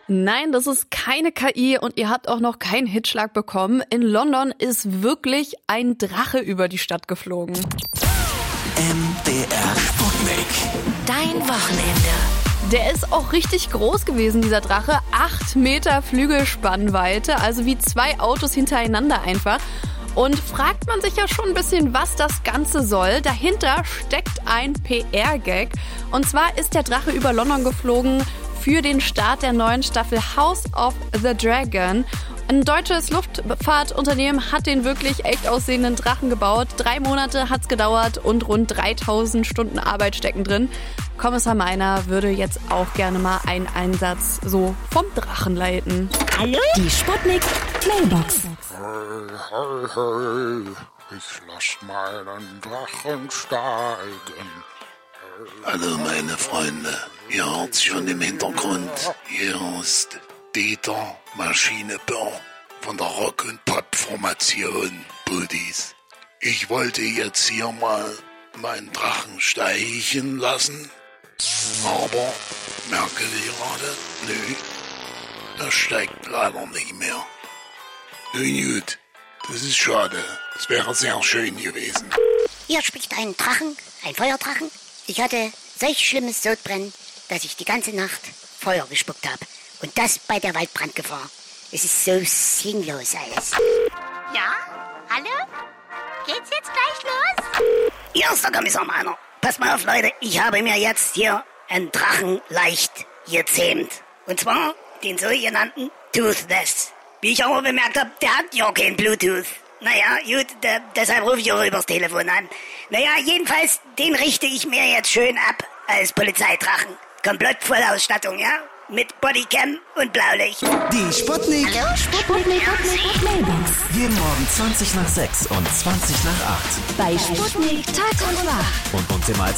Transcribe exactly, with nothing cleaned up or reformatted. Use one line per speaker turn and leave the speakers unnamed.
Nein, das ist keine K I und ihr habt auch noch keinen Hitschlag bekommen. In London ist wirklich ein Drache über die Stadt geflogen.
M D R Sputnik.
Dein Wochenende.
Der ist auch richtig groß gewesen, dieser Drache. Acht Meter Flügelspannweite, also wie zwei Autos hintereinander einfach. Und fragt man sich ja schon ein bisschen, was das Ganze soll. Dahinter steckt ein P R-Gag. Und zwar ist der Drache über London geflogen für den Start der neuen Staffel House of the Dragon. Ein deutsches Luftfahrtunternehmen hat den wirklich echt aussehenden Drachen gebaut. Drei Monate hat's gedauert und rund dreitausend Stunden Arbeit stecken drin. Kommissar Meiner würde jetzt auch gerne mal einen Einsatz so vom Drachen leiten.
Hallo? Die Sputnik Mailbox.
Hey, hey, hey, ich lass meinen Drachen steigen.
Hallo meine Freunde, ihr hört schon im Hintergrund. Hier ist Dieter Maschinebau von der Rock- und Pop-Formation Buddies. Ich wollte jetzt hier mal meinen Drachen steigen lassen, aber merke gerade, nö, das steigt leider nicht mehr. Nun gut, das ist schade, das wäre sehr schön gewesen.
Hier spricht ein Drachen, ein Feuerdrachen. Ich hatte solch schlimmes Sodbrennen, dass ich die ganze Nacht Feuer gespuckt habe. Und das bei der Waldbrandgefahr. Es ist so sinnlos alles.
Ja? Hallo? Geht's jetzt gleich los?
Hier ist der Kommissar Meiner. Passt mal auf, Leute. Ich habe mir jetzt hier einen Drachen leicht gezähmt. Und zwar den sogenannten Toothless. Wie ich aber bemerkt habe, der hat ja kein Bluetooth. Naja, gut, de- deshalb rufe ich auch übers Telefon an. Naja, jedenfalls, den richte ich mir jetzt schön ab als Polizeidrachen. Komplett Vollausstattung, ja? Mit Bodycam und Blaulicht.
Die Sputnik.
Hallo, Sputnik.
Mailbox.
Jeden Morgen zwanzig nach sechs und zwanzig nach acht.
Bei Sputnik Tag und Nacht.
Und uns immer als